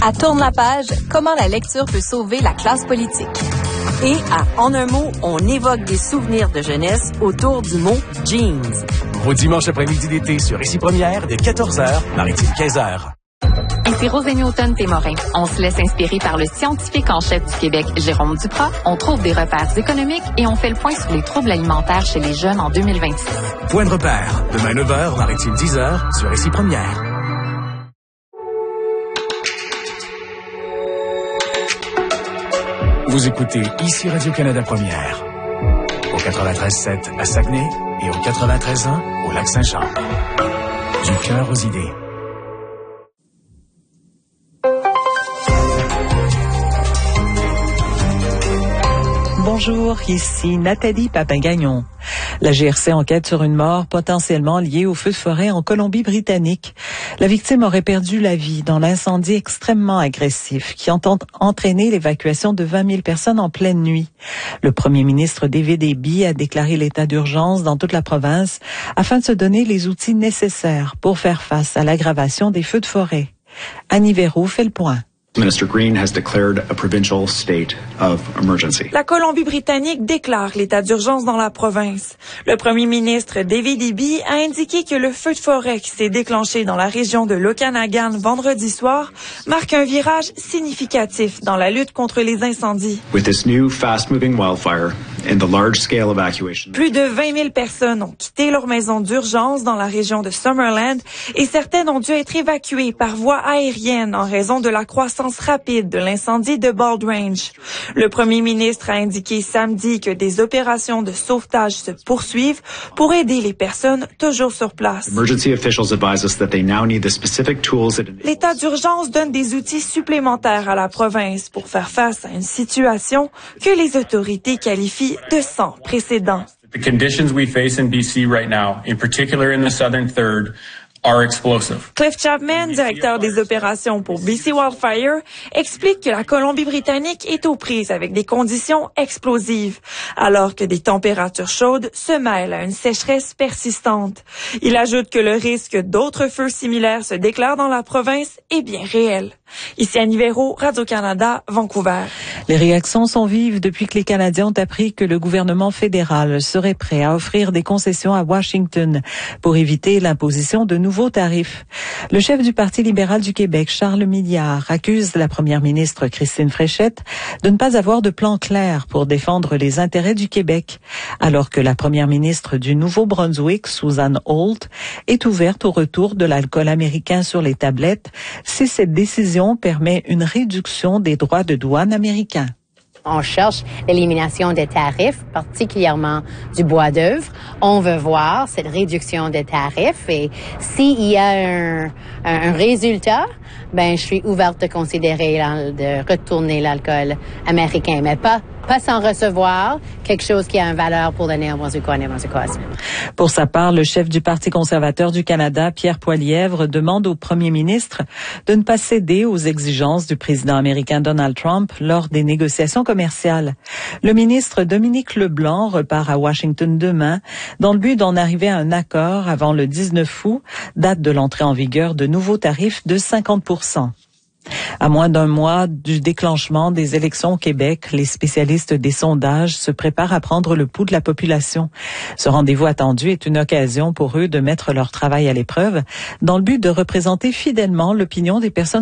À Tourne la page, comment la lecture peut sauver la classe politique. Et à En un mot, on évoque des souvenirs de jeunesse autour du mot jeans. Vos dimanches après-midi d'été sur Ici Première dès 14h, Maritime 15h. Ici Rosémie Automne-Témorin. On se laisse inspirer par le scientifique en chef du Québec, Jérôme Duprat. On trouve des repères économiques et on fait le point sur les troubles alimentaires chez les jeunes en 2026. Point de repère, demain 9h, Maritime 10h sur Ici Première. Vous écoutez Ici Radio-Canada Première. Au 93.7 à Saguenay et au 93.1 au Lac-Saint-Jean. Du cœur aux idées. Bonjour, ici Nathalie Papin-Gagnon. La GRC enquête sur une mort potentiellement liée au feu de forêt en Colombie-Britannique. La victime aurait perdu la vie dans l'incendie extrêmement agressif qui entend entraîner l'évacuation de 20 000 personnes en pleine nuit. Le premier ministre David Eby a déclaré l'état d'urgence dans toute la province afin de se donner les outils nécessaires pour faire face à l'aggravation des feux de forêt. Annie Verroux fait le point. Minister Green has declared a provincial state of emergency. La Colombie-Britannique déclare l'état d'urgence dans la province. Le premier ministre David Eby a indiqué que le feu de forêt qui s'est déclenché dans la région de l'Okanagan vendredi soir marque un virage significatif dans la lutte contre les incendies. With this new fast-moving wildfire and the large-scale evacuation. Plus de 20 000 personnes ont quitté leur maison d'urgence dans la région de Summerland et certaines ont dû être évacuées par voie aérienne en raison de la croissance rapide de l'incendie de Bald Range. Le premier ministre a indiqué samedi que des opérations de sauvetage se poursuivent pour aider les personnes toujours sur place. L'état d'urgence donne des outils supplémentaires à la province pour faire face à une situation que les autorités qualifient de sans précédent. The conditions we face in BC right now, in particular in the southern third, are explosive. Cliff Chapman, directeur des opérations pour BC Wildfire, explique que la Colombie-Britannique est aux prises avec des conditions explosives, alors que des températures chaudes se mêlent à une sécheresse persistante. Il ajoute que le risque d'autres feux similaires se déclarent dans la province est bien réel. Ici Annie Verroux, Radio-Canada, Vancouver. Les réactions sont vives depuis que les Canadiens ont appris que le gouvernement fédéral serait prêt à offrir des concessions à Washington pour éviter l'imposition de nouveaux tarifs. Le chef du Parti libéral du Québec, Charles Milliard, accuse la première ministre Christine Fréchette de ne pas avoir de plan clair pour défendre les intérêts du Québec, alors que la première ministre du Nouveau-Brunswick, Susan Holt, est ouverte au retour de l'alcool américain sur les tablettes si cette décision permet une réduction des droits de douane américains. On cherche l'élimination des tarifs, particulièrement du bois d'œuvre. On veut voir cette réduction des tarifs et s'il y a un résultat, je suis ouverte de considérer de retourner l'alcool américain, mais pas sans recevoir quelque chose qui a une valeur pour le Néo-Brunswickois et Néo-Brunswickoises. Pour sa part, le chef du Parti conservateur du Canada, Pierre Poilievre, demande au premier ministre de ne pas céder aux exigences du président américain Donald Trump lors des négociations commerciales. Le ministre Dominique Leblanc repart à Washington demain dans le but d'en arriver à un accord avant le 19 août, date de l'entrée en vigueur de nouveaux tarifs de 50%. À moins d'un mois du déclenchement des élections au Québec, les spécialistes des sondages se préparent à prendre le pouls de la population. Ce rendez-vous attendu est une occasion pour eux de mettre leur travail à l'épreuve dans le but de représenter fidèlement l'opinion des personnes